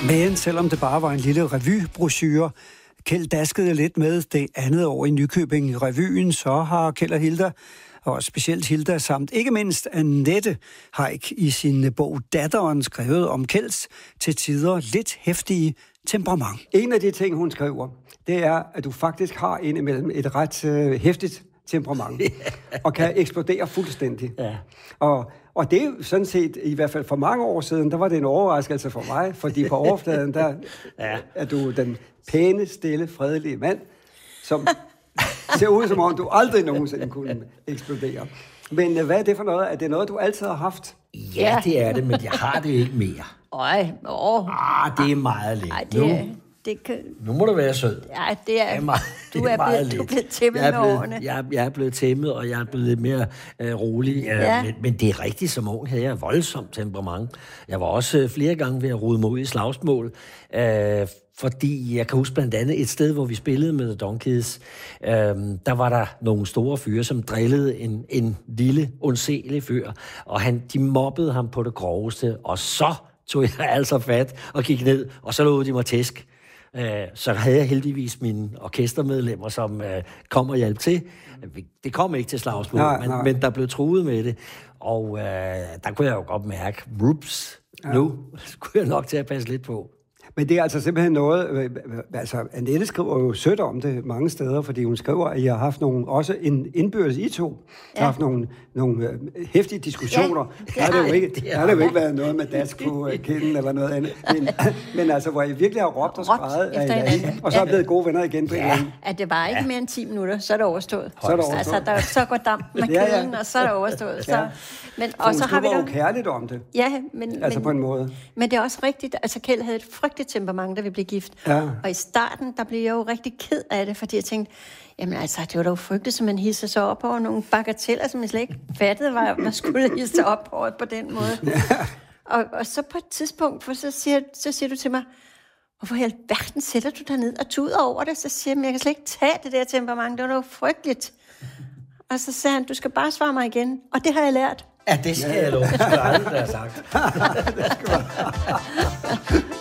Men selvom det bare var en lille revybrochure, Kjeld daskede lidt med det andet år i Nykøbing i revyen, så har Kjeld og Hilda, og specielt Hilda samt ikke mindst Annette Haik i sin bog Datteren skrevet om Kjelds til tider lidt heftige temperament. En af de ting, hun skriver, det er, at du faktisk har indimellem et ret heftigt temperament, og kan eksplodere fuldstændig. Ja. Og det er jo sådan set, i hvert fald for mange år siden, der var det en overraskelse for mig, fordi på overfladen, der er du den pæne, stille, fredelige mand, som ser ud som om, du aldrig nogensinde kunne eksplodere. Men hvad er det for noget? Er det noget, du altid har haft? Ja, det er det, men jeg har det ikke mere. Det er meget lidt. Nu må du være sød. Ja, det er du er blevet tæmmet med årene. Jeg er blevet tæmmet, og jeg er blevet lidt mere rolig. Men det er rigtigt, som ung havde jeg voldsomt temperament. Jeg var også flere gange ved at rode mig ud i slagsmål, fordi jeg kan huske blandt andet et sted, hvor vi spillede med The Donkeys. Der var der nogle store fyre, som drillede en lille, undselig fyr, og de mobbede ham på det groveste, og så tog jeg altså fat og gik ned, og så lod de mig tæsk. Så havde jeg heldigvis mine orkestermedlemmer, som kom og hjalp til. Det kom ikke til slagsmål, men der blev truet med det. Og der kunne jeg jo godt mærke, nu skulle jeg nok til at passe lidt på. Men det er altså simpelthen noget, Annette skriver jo sødt om det mange steder, fordi hun skriver, at I har haft også en indbyrdes I to. Ja. Har haft nogle heftige diskussioner. Ja, der har det jo ikke været noget med dask på kinden eller noget andet. Men altså, hvor I virkelig har råbt og skreget og så er blevet gode venner igen på en eller anden. At det var ikke mere end 10 minutter, så er det overstået. Så går dampen med kilden, og så er det overstået. Ja. Og så har vi jo kærligt om det. Ja, på en måde. Men det er også rigtigt. Altså, Kjeld havde et frygteligt temperament, da vi blev gift. Ja. Og i starten, der blev jeg jo rigtig ked af det, fordi jeg tænkte, jamen altså, det var da jo frygteligt, som man hisser sig op over nogle bagateller, som jeg slet ikke fattede, var, man skulle hisse sig op over på den måde. Ja. Og så på et tidspunkt, så siger du til mig, hvorfor i alverden sætter du dig ned og tuder over det? Så siger jeg, jeg kan slet ikke tage det der temperament, det var jo frygteligt. Og så sagde han, du skal bare svare mig igen. Og det har jeg lært. Ja, det skal jeg love. Det skal jeg aldrig have sagt.